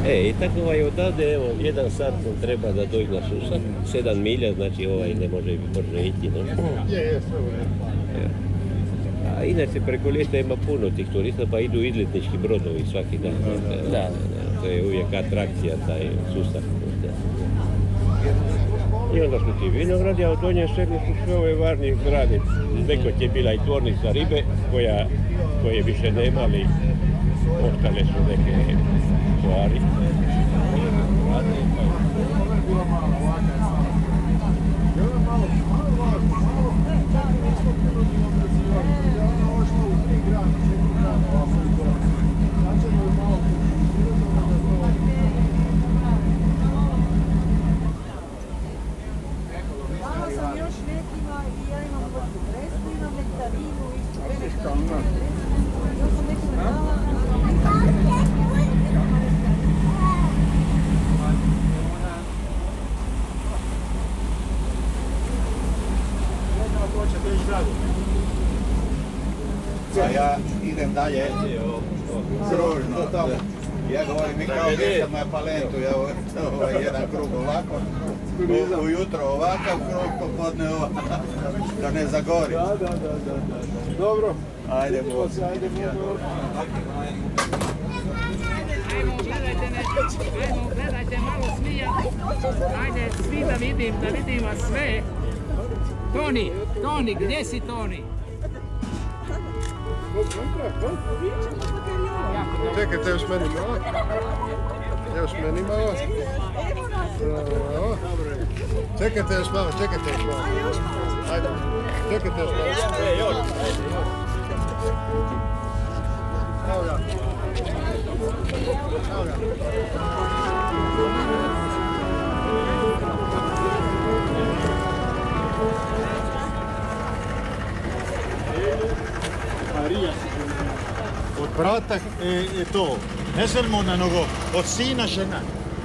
I tako odavde, evo, 1 sat nam treba da dođe na Susak, 7 milja, znači ne može ići. No? Je, sve u redu. A inače, preko ljeta ima puno tih turista, pa idu izletnički brodovi svaki dan. Da. To je uvijek atrakcija, taj Susak. I onda su ti vinogradi, a u donjem selu su sve ove varni zgrade. Nekoć je bila i tvornica ribe, koje više nema, ali ostale su neke stvari. A ja idem dalje kružno. Ja govorim, mi kao mještamo je Palentu, ja jedan krug ovako, ujutro ovakav krug, popodne ovakav, da ne zagori. Da. Dobro. Ajde, Bog. Ajmo, gledajte malo smija. Ajde, svi da vidim vas sve. Toni, gdje si Toni? Čekajte, još meni malo. Čekajte još malo. Ajde, čekajte još malo. Evo ga. Marija od brata je to, ne Salmona, nego od sina žena.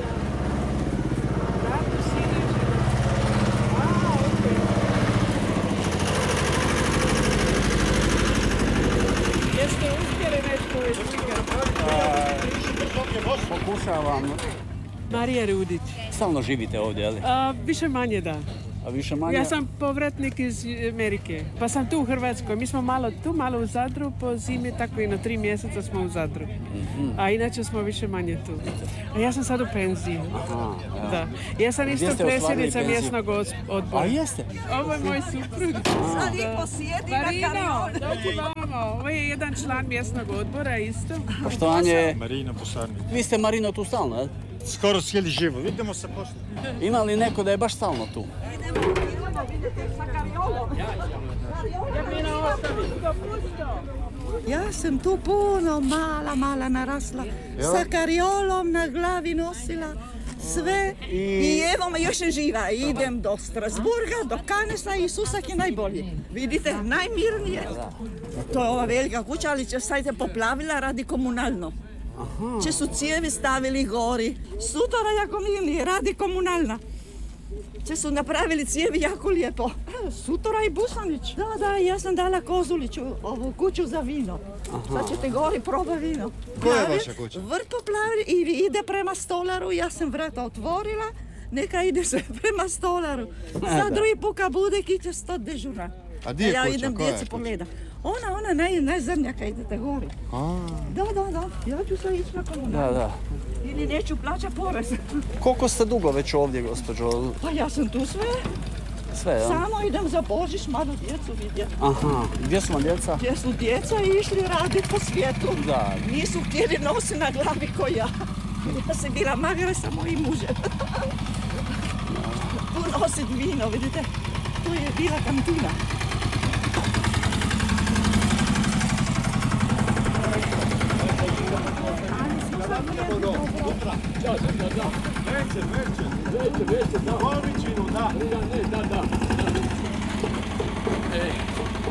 Jeste uspjeli nešto islikati? Pokušavam. Marija Rudić. Stalno živite ovdje, ali? Više manje da. A više manje? Ja sam povratnik iz Amerike, pa sam tu u Hrvatskoj. Mi smo malo u Zadru po zimi, tako i na 3 mjeseca smo u Zadru. A inače smo više manje tu. A ja sam sad u penziji. Aha, ja. Da. Ja sam isto predsjednica mjesnog odbora. A jeste? Ovo je moj suprug. Sad i posjedi na karionu. Dođi vamo. Ovo je jedan član mjesnog odbora isto. Poštovanje. Marina Posarnik. Vi ste, Marino, tu stalno, jel? Skoro cijeli živo, vidimo se poslije. Ima li neko da je baš stalno tu? Ja sam tu puno mala narasla, sa kariolom na glavi nosila sve i evo me još je živa. Idem do Strasburga, do Canesa i Susak je najbolji. Vidite, najmirnije. To je ova velika kuća, ali će sad je poplavila radi komunalno. Če su cijevi stavili gori. Sutora jako mirnije, radi komunalna. Če su napravili cijevi jako lijepo. Sutora i Busanić. Da, ja sam dala Kozuliću ovu kuću za vino. Sad ćete gori proba vino. Koja je vaša kuća? Vrt poplavili i ide prema Stolaru. Ja sam vrata otvorila. Neka ide se prema Stolaru. Sad drugi puka bude kiće 100 dežura. A di je kuća? Ja idem Koja je djeci kuća? pogleda. Ona najzrnjaka idete gori. Da. Ja ću se ići na komunalno. Da. Ili neću plaća porez. Koliko ste dugo već ovdje, gospođo? Pa ja sam tu Sve, jel? samo idem za Božić malo djecu vidjeti. Aha, gdje su vam djeca? Gdje su djeca išli raditi po svijetu. Da. Nisu htjeli nositi na glavi ko ja. Ja sam bila magra sa mojim mužem. Tu nosit vino, vidite. Tu je bila kantina. Veće, da. Volvićinu, da.